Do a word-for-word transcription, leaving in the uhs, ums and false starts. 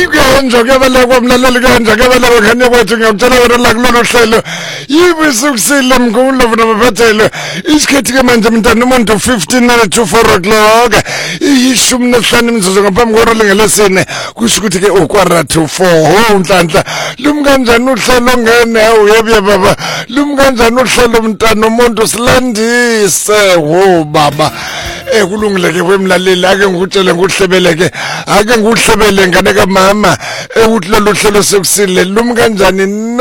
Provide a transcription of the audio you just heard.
Ikenja kebele kwamlaleli kenja kebele bekhanye kwethu ngiyakutshela wena la kulolu hlelo yibe sukusile mkhulu vuna maphathelo isikhathi ke manje mntana umuntu fifteen minutes to four o'clock ishumi nesihlanu imizuzu ngaphambi kwehora lengelesine kusho ukuthi ke ukwara to four ho nhlanhla lumi kanjani uhlelo ngene uyebye baba lumi kanjani uhlelo mntana umuntu silandise ho baba ekulungile ke kwemlaleli ake ngikutshele nguhlebeleke ake nguhlebele ngane kamama ukuthi lolu hlelo sekusile lumi kanjani